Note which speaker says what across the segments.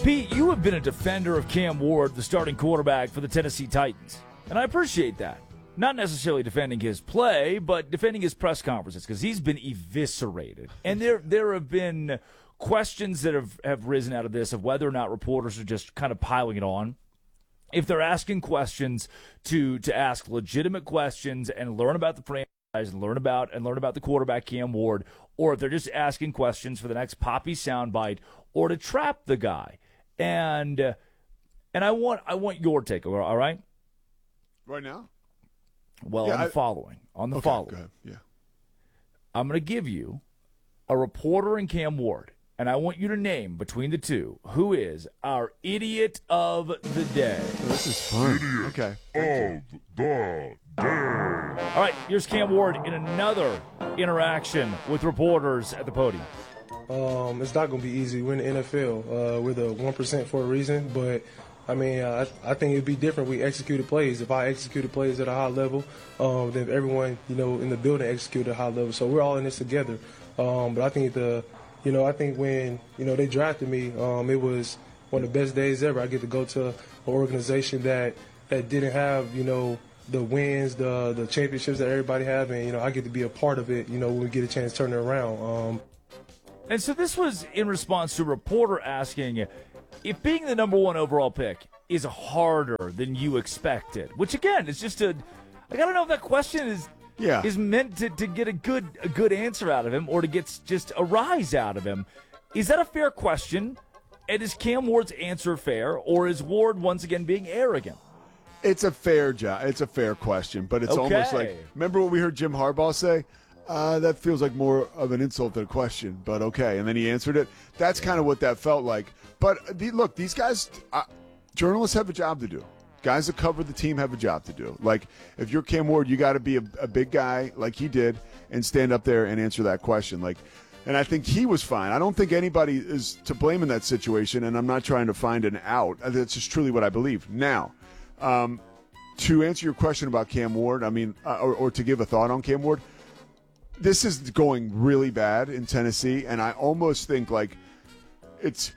Speaker 1: Pete, you have been a defender of Cam Ward, the starting quarterback for the Tennessee Titans, and I appreciate that. Not necessarily defending his play, but defending his press conferences, because he's been eviscerated. And there have been questions that have risen out of this of whether or not reporters are just kind of piling it on. If they're asking questions to ask legitimate questions and learn about the franchise and learn about the quarterback Cam Ward, or if they're just asking questions for the next poppy soundbite or to trap the guy. And I want your take, all right?
Speaker 2: Right now?
Speaker 1: Well,
Speaker 2: yeah,
Speaker 1: on the following.
Speaker 2: Go ahead. Yeah.
Speaker 1: I'm going to give you a reporter and Cam Ward, and I want you to name between the two who is our idiot of the day.
Speaker 2: This is fun. Okay.
Speaker 3: Of the day.
Speaker 1: All right, here's Cam Ward in another interaction with reporters at the podium.
Speaker 4: It's not going to be easy. We're in the NFL. We're the 1% for a reason, but I mean, I think it'd be different if we executed plays. If I executed plays at a high level, then everyone, in the building executed at a high level. So we're all in this together. But I think I think when, they drafted me, it was one of the best days ever. I get to go to an organization that didn't have, the wins, the championships that everybody have, and, I get to be a part of it, when we get a chance to turn it around.
Speaker 1: And so this was in response to a reporter asking if being the number one overall pick is harder than you expected, which again is just I gotta know if that question is meant to get a good answer out of him or to get just a rise out of him. Is that a fair question? And is Cam Ward's answer fair, or is Ward once again being arrogant?
Speaker 2: It's a fair job. It's a fair question, but it's almost like, remember what we heard Jim Harbaugh say? That feels like more of an insult than a question, but okay. And then he answered it. That's kind of what that felt like. But look, these guys, journalists have a job to do. Guys that cover the team have a job to do. Like, if you're Cam Ward, you got to be a big guy like he did and stand up there and answer that question. And I think he was fine. I don't think anybody is to blame in that situation, and I'm not trying to find an out. That's just truly what I believe. Now, to answer your question about Cam Ward, I mean, or to give a thought on Cam Ward, this is going really bad in Tennessee, and I almost think it's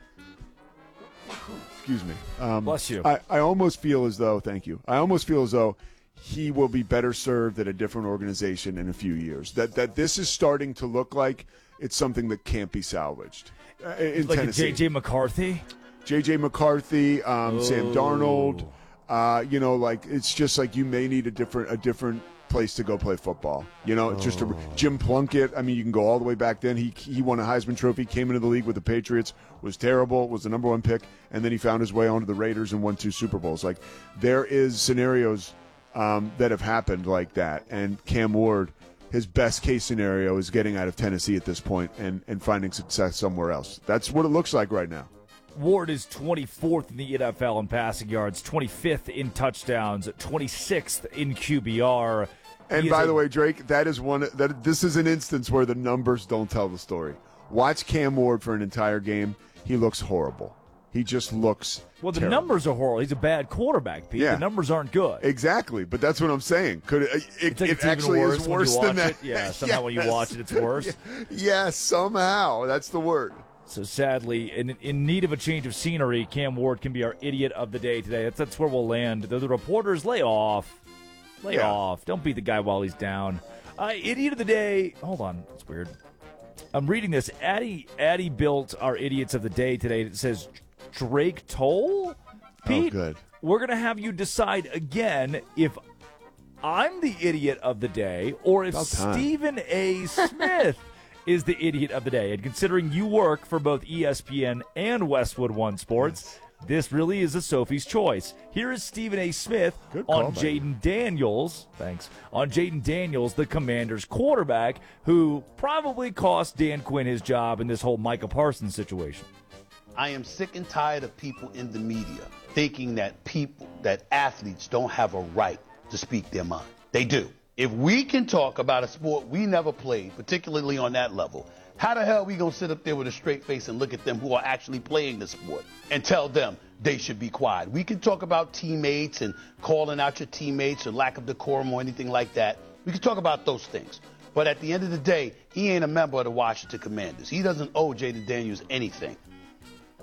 Speaker 2: – excuse me.
Speaker 1: Bless you.
Speaker 2: I almost feel as though – thank you. I almost feel as though he will be better served at a different organization in a few years. That this is starting to look like it's something that can't be salvaged in
Speaker 1: like
Speaker 2: Tennessee.
Speaker 1: J.J. McCarthy?
Speaker 2: J.J. McCarthy, Sam Darnold. It's just like you may need a different place to go play football. It's just Jim Plunkett. I mean, you can go all the way back then. He won a Heisman Trophy, came into the league with the Patriots, was terrible, was the number one pick, and then he found his way onto the Raiders and won 2 Super Bowls. Like, there is scenarios that have happened like that, and Cam Ward, his best case scenario is getting out of Tennessee at this point and finding success somewhere else. That's what it looks like right now.
Speaker 1: Ward is 24th in the NFL in passing yards, 25th in touchdowns, 26th in QBR.
Speaker 2: And by the way, Drake, this is an instance where the numbers don't tell the story. Watch Cam Ward for an entire game. He looks horrible. He just looks
Speaker 1: the
Speaker 2: terrible.
Speaker 1: Numbers are horrible. He's a bad quarterback, Pete.
Speaker 2: Yeah.
Speaker 1: The numbers aren't good.
Speaker 2: Exactly, but that's what I'm saying. It actually
Speaker 1: worse
Speaker 2: is worse than that.
Speaker 1: Yeah, somehow when you watch it, it's worse.
Speaker 2: Yes, somehow. That's the word.
Speaker 1: So sadly, in need of a change of scenery, Cam Ward can be our idiot of the day today. That's where we'll land. The reporters, lay off. Lay off. Don't beat the guy while he's down. Idiot of the day. Hold on. That's weird. I'm reading this. Addie built our idiots of the day today. It says Drake Toll. Pete,
Speaker 2: good.
Speaker 1: We're going to have you decide again if I'm the idiot of the day or if Stephen A. Smith is the idiot of the day. And considering you work for both ESPN and Westwood One Sports, this really is a Sophie's choice. Here is Stephen A. Smith on Jaden Daniels. Thanks. On Jaden Daniels, the Commanders quarterback, who probably cost Dan Quinn his job in this whole Micah Parsons situation.
Speaker 5: I am sick and tired of people in the media thinking that athletes don't have a right to speak their mind. They do. If we can talk about a sport we never played, particularly on that level, how the hell are we going to sit up there with a straight face and look at them who are actually playing the sport and tell them they should be quiet? We can talk about teammates and calling out your teammates or lack of decorum or anything like that. We can talk about those things. But at the end of the day, he ain't a member of the Washington Commanders. He doesn't owe Jaden Daniels anything.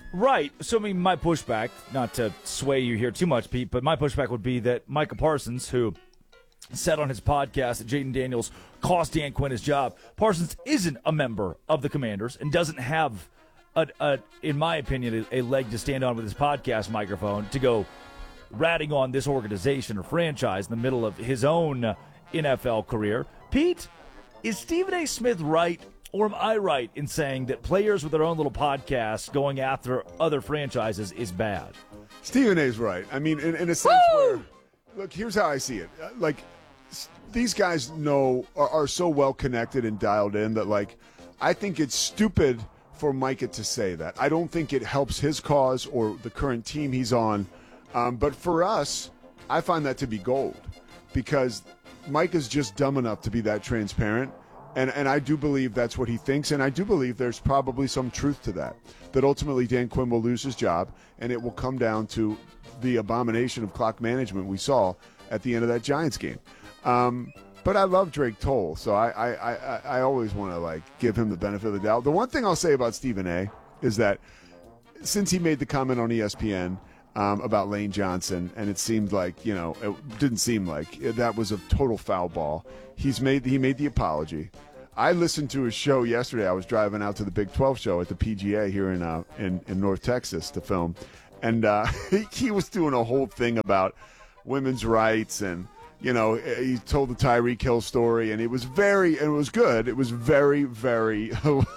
Speaker 1: Right. So, I mean, my pushback, not to sway you here too much, Pete, but my pushback would be that Micah Parsons, who said on his podcast that Jayden Daniels cost Dan Quinn his job, Parsons isn't a member of the Commanders and doesn't have, in my opinion, a leg to stand on with his podcast microphone to go ratting on this organization or franchise in the middle of his own NFL career. Pete, is Stephen A. Smith right, or am I right in saying that players with their own little podcasts going after other franchises is bad?
Speaker 2: Stephen A's right. I mean, in a sense where, look, here's how I see it. Like, these guys are so well connected and dialed in that, like, I think it's stupid for Micah to say that. I don't think it helps his cause or the current team he's on. But for us, I find that to be gold because Micah's just dumb enough to be that transparent. And I do believe that's what he thinks, and I do believe there's probably some truth to that ultimately Dan Quinn will lose his job, and it will come down to the abomination of clock management we saw at the end of that Giants game. But I love Drake Toll, so I always want to, like, give him the benefit of the doubt. The one thing I'll say about Stephen A. is that since he made the comment on ESPN about Lane Johnson, and it seemed like, it didn't seem like that was a total foul ball. He made the apology. I listened to his show yesterday. I was driving out to the Big 12 show at the PGA here in North Texas to film, and he was doing a whole thing about women's rights, and he told the Tyreek Hill story, and it was good. It was very, very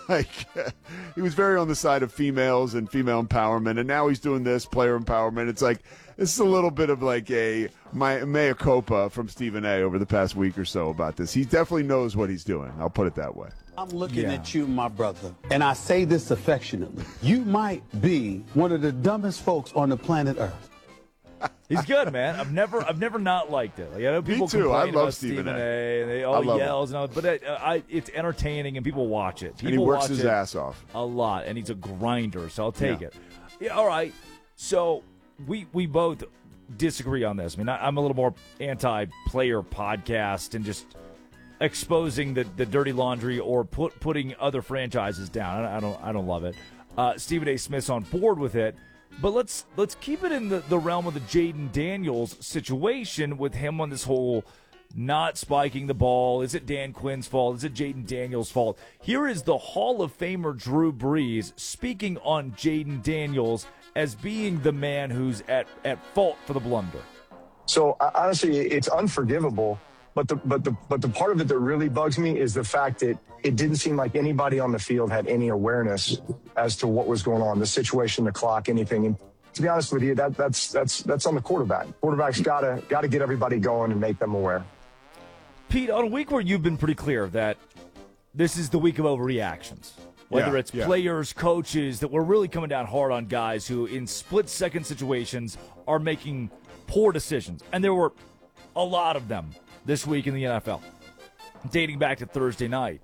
Speaker 2: he was very on the side of females and female empowerment, and now he's doing this player empowerment. It's like this is a little bit of like my mea culpa from Stephen A. over the past week or so about this. He definitely knows what he's doing. I'll put it that way.
Speaker 5: I'm looking at you, my brother, and I say this affectionately. You might be one of the dumbest folks on the planet Earth.
Speaker 1: He's good, man. I've never not liked it. Like, I know people
Speaker 2: Me too.
Speaker 1: complain
Speaker 2: I love
Speaker 1: about
Speaker 2: Stephen A.
Speaker 1: And they all yells, and all, but it's entertaining, and people watch it.
Speaker 2: And he works his ass off
Speaker 1: a lot, and he's a grinder, so I'll take it. Yeah, all right. So we both disagree on this. I mean, I'm a little more anti-player podcast and just exposing the dirty laundry or putting other franchises down. I don't love it. Stephen A. Smith's on board with it. But let's keep it in the realm of the Jayden Daniels situation with him on this whole not spiking the ball. Is it Dan Quinn's fault? Is it Jayden Daniels' fault? Here is the Hall of Famer Drew Brees speaking on Jayden Daniels as being the man who's at fault for the blunder.
Speaker 6: So honestly, it's unforgivable. But the part of it that really bugs me is the fact that it didn't seem like anybody on the field had any awareness as to what was going on, the situation, the clock, anything. And to be honest with you, that's on the quarterback. Quarterback's got to get everybody going and make them aware.
Speaker 1: Pete, on a week where you've been pretty clear that this is the week of overreactions, whether it's players, coaches, that we're really coming down hard on guys who in split-second situations are making poor decisions. And there were a lot of them this week in the NFL, dating back to Thursday night.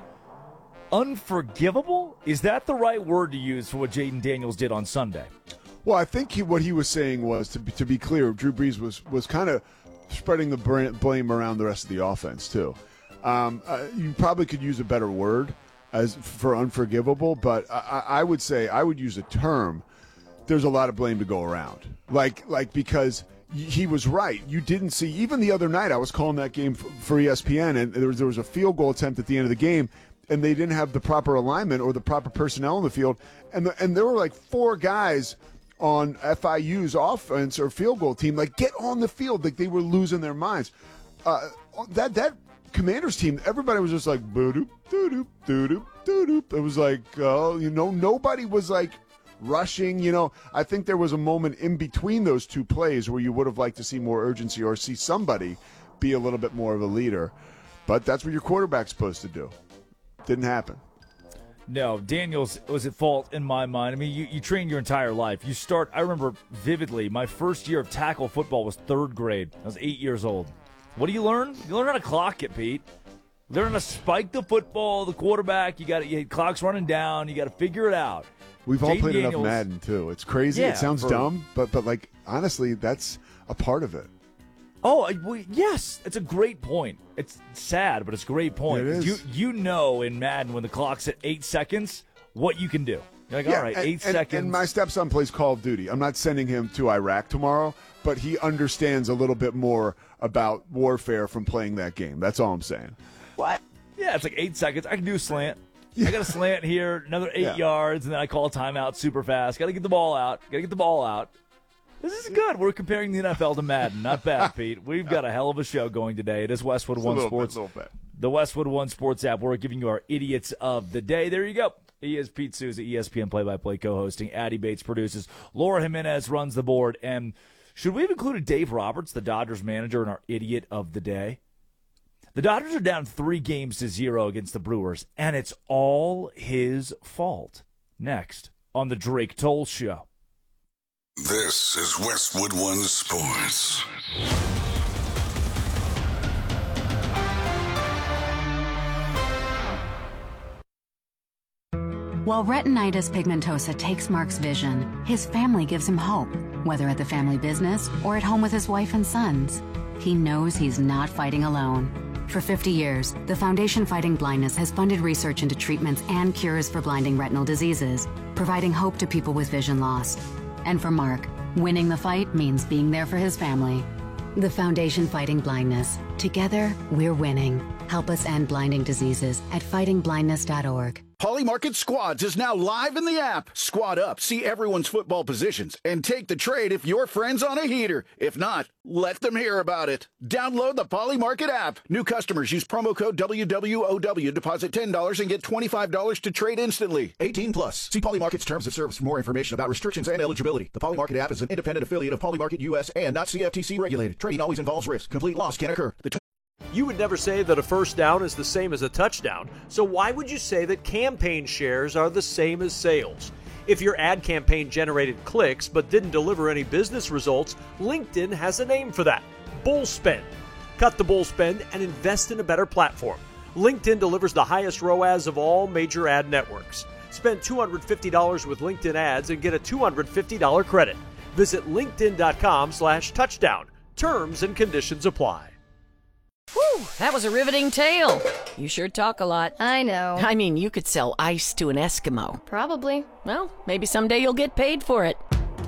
Speaker 1: Unforgivable? Is that the right word to use for what Jayden Daniels did on Sunday?
Speaker 2: Well, I think what he was saying was, to be clear, Drew Brees was kind of spreading the blame around the rest of the offense, too. You probably could use a better word for unforgivable, but I would say I would use a term. There's a lot of blame to go around. Like because he was right. You didn't see, even the other night, I was calling that game for ESPN, and there was a field goal attempt at the end of the game, and they didn't have the proper alignment or the proper personnel in the field. And there were like four guys on FIU's offense or field goal team, like, get on the field. Like, they were losing their minds. That Commanders team, everybody was just like, boo-doop, doo-doop, doo-doop, doo-doop. It was like, nobody was like rushing. I think there was a moment in between those two plays where you would have liked to see more urgency or see somebody be a little bit more of a leader. But that's what your quarterback's supposed to do. Didn't happen.
Speaker 1: No, Daniels was at fault in my mind. I mean, you train your entire life. I remember vividly, my first year of tackle football was third grade. I was 8 years old. What do you learn? You learn how to clock it, Pete. You learn how to spike the football, the quarterback. Clock's running down. You got to figure it out.
Speaker 2: We've all played enough Madden, too. It's crazy. It sounds dumb, but like, honestly, that's a part of it.
Speaker 1: Oh, yes. It's a great point. It's sad, but it's a great point.
Speaker 2: It is.
Speaker 1: You know in Madden when the clock's at 8 seconds what you can do. You're like, all right, 8 seconds.
Speaker 2: And my stepson plays Call of Duty. I'm not sending him to Iraq tomorrow, but he understands a little bit more about warfare from playing that game. That's all I'm saying.
Speaker 1: What? Yeah, it's like 8 seconds. I can do a slant. I got a slant here, another 8 yards, and then I call a timeout super fast. Got to get the ball out. This is good. We're comparing the NFL to Madden. Not bad, Pete. We've got a hell of a show going today. It is Westwood One Sports. The Westwood One Sports app. We're giving you our idiots of the day. There you go. He is Pete Souza, ESPN play-by-play co-hosting. Addie Bates produces. Laura Jimenez runs the board. And should we have included Dave Roberts, the Dodgers manager, in our idiot of the day? The Dodgers are down 3-0 against the Brewers, and it's all his fault. Next on the Drake Toll Show.
Speaker 7: This is Westwood One Sports.
Speaker 8: While retinitis pigmentosa takes Mark's vision, his family gives him hope, whether at the family business or at home with his wife and sons. He knows he's not fighting alone. For 50 years, the Foundation Fighting Blindness has funded research into treatments and cures for blinding retinal diseases, providing hope to people with vision loss. And for Mark, winning the fight means being there for his family. The Foundation Fighting Blindness. Together, we're winning. Help us end blinding diseases at fightingblindness.org.
Speaker 9: Poly Market Squads is now live in the app. Squad up, see everyone's football positions, and take the trade if your friend's on a heater. If not, let them hear about it. Download the Poly Market app. New customers use promo code WWOW, deposit $10 and get $25 to trade instantly. 18 plus. See Poly Market's terms of service for more information about restrictions and eligibility. The Poly Market app is an independent affiliate of Poly Market US and not CFTC regulated. Trading always involves risk. Complete loss can occur.
Speaker 10: You would never say that a first down is the same as a touchdown, so why would you say that campaign shares are the same as sales? If your ad campaign generated clicks but didn't deliver any business results, LinkedIn has a name for that: bull spend. Cut the bull spend and invest in a better platform. LinkedIn delivers the highest ROAS of all major ad networks. Spend $250 with LinkedIn ads and get a $250 credit. Visit linkedin.com/touchdown. Terms and conditions apply.
Speaker 11: Whew, that was a riveting tale. You sure talk a lot.
Speaker 12: I know.
Speaker 11: I mean, you could sell ice to an Eskimo.
Speaker 12: Probably.
Speaker 11: Well, maybe someday you'll get paid for it.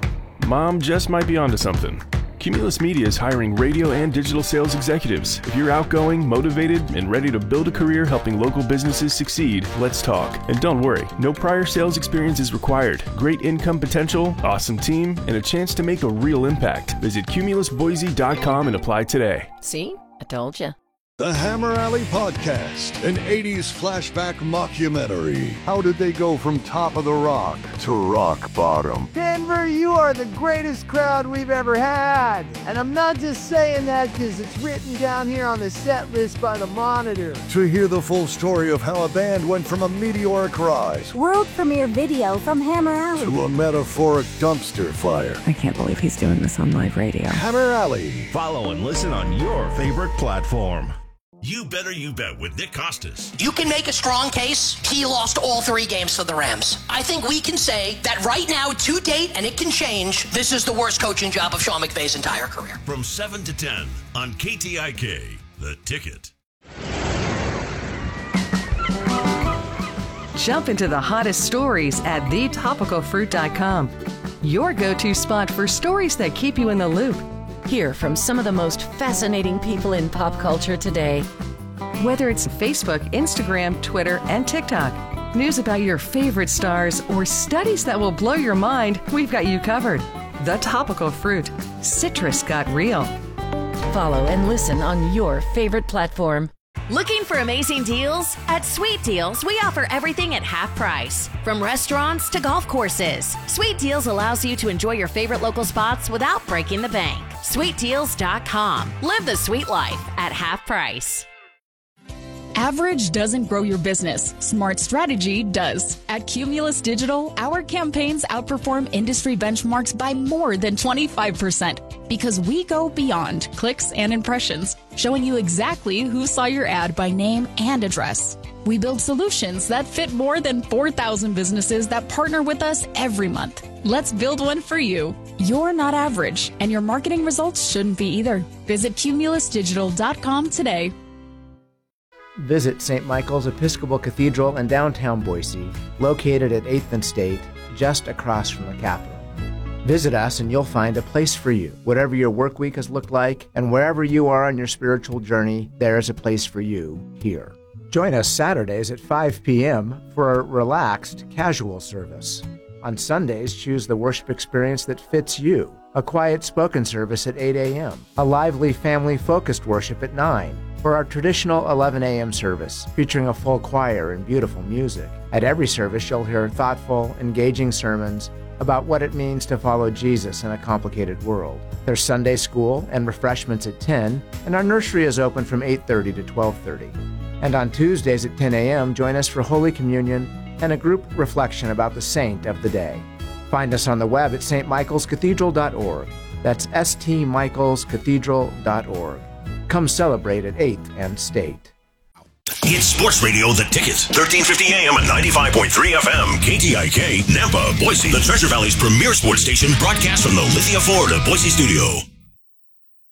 Speaker 13: Mom just might be onto something. Cumulus Media is hiring radio and digital sales executives. If you're outgoing, motivated, and ready to build a career helping local businesses succeed, let's talk. And don't worry, no prior sales experience is required. Great income potential, awesome team, and a chance to make a real impact. Visit cumulusboise.com and apply today.
Speaker 11: See? I told you.
Speaker 14: The Hammer Alley Podcast, an 80s flashback mockumentary. How did they go from top of the rock to rock bottom?
Speaker 15: Denver, you are the greatest crowd we've ever had. And I'm not just saying that because it's written down here on the set list by the Monitor.
Speaker 14: To hear the full story of how a band went from a meteoric rise,
Speaker 16: world premiere video from Hammer Alley,
Speaker 14: to a metaphoric dumpster fire.
Speaker 17: I can't believe he's doing this on live radio.
Speaker 14: Hammer Alley.
Speaker 18: Follow and listen on your favorite platform. You Better You Bet with Nick Costas.
Speaker 19: You can make a strong case. He lost all 3 games for the Rams. I think we can say that right now, to date, and it can change, this is the worst coaching job of Sean McVay's entire career.
Speaker 18: From 7 to 10 on KTIK, The Ticket.
Speaker 20: Jump into the hottest stories at thetopicalfruit.com. Your go-to spot for stories that keep you in the loop.
Speaker 11: Hear from some of the most fascinating people in pop culture today.
Speaker 20: Whether it's Facebook, Instagram, Twitter, and TikTok, news about your favorite stars, or studies that will blow your mind, we've got you covered. The Topical Fruit. Citrus got real.
Speaker 11: Follow and listen on your favorite platform.
Speaker 21: Looking for amazing deals? At Sweet Deals, we offer everything at half price. From restaurants to golf courses, Sweet Deals allows you to enjoy your favorite local spots without breaking the bank. SweetDeals.com. Live the sweet life at half price.
Speaker 22: Average doesn't grow your business. Smart strategy does. At Cumulus Digital, our campaigns outperform industry benchmarks by more than 25% because we go beyond clicks and impressions, showing you exactly who saw your ad by name and address. We build solutions that fit more than 4,000 businesses that partner with us every month. Let's build one for you. You're not average, and your marketing results shouldn't be either. Visit cumulusdigital.com today.
Speaker 15: Visit St. Michael's Episcopal Cathedral in downtown Boise, located at 8th and State, just across from the Capitol. Visit us and you'll find a place for you. Whatever your work week has looked like, and wherever you are on your spiritual journey, there is a place for you here. Join us Saturdays at 5 p.m. for a relaxed, casual service. On Sundays, choose the worship experience that fits you. A quiet spoken service at 8 a.m. A lively, family-focused worship at 9. For our traditional 11 a.m. service, featuring a full choir and beautiful music. At every service, you'll hear thoughtful, engaging sermons about what it means to follow Jesus in a complicated world. There's Sunday school and refreshments at 10, and our nursery is open from 8:30 to 12:30. And on Tuesdays at 10 a.m., join us for Holy Communion and a group reflection about the saint of the day. Find us on the web at stmichaelscathedral.org. That's stmichaelscathedral.org. Come celebrate at 8th and State.
Speaker 18: It's Sports Radio The Ticket, 1350 AM and 95.3 FM, KTIK, Nampa, Boise, the Treasure Valley's premier sports station, broadcast from the Lithia Ford of Boise studio.